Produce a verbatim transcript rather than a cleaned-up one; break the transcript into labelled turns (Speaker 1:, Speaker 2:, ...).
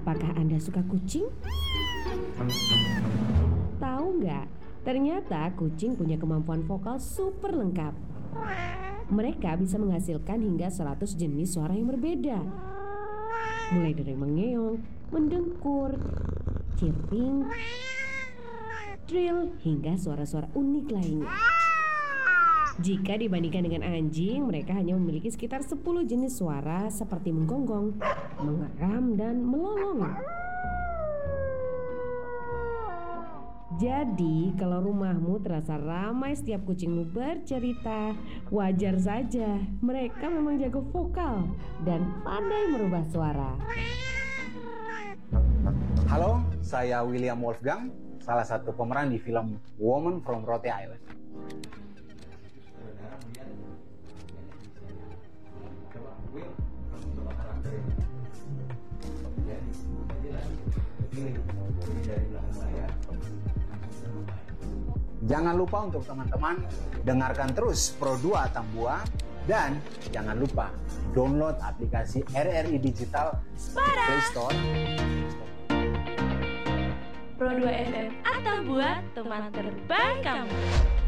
Speaker 1: Apakah Anda suka kucing? Tahu nggak? Ternyata kucing punya kemampuan vokal super lengkap. Mereka bisa menghasilkan hingga seratus jenis suara yang berbeda. Mulai dari mengeong, mendengkur, chirping, trill, hingga suara-suara unik lainnya. Jika dibandingkan dengan anjing, mereka hanya memiliki sekitar sepuluh jenis suara seperti menggonggong, mengeram, dan melolong. Jadi, kalau rumahmu terasa ramai setiap kucingmu bercerita, wajar saja. Mereka memang jago vokal dan pandai merubah suara.
Speaker 2: Halo, saya William Wolfgang, salah satu pemeran di film Woman from Rhode Island. Jangan lupa untuk teman-teman dengarkan terus Pro dua Tambua dan jangan lupa download aplikasi R R I Digital Play Store.
Speaker 3: Pro dua F M Atambua, teman terbaik kamu.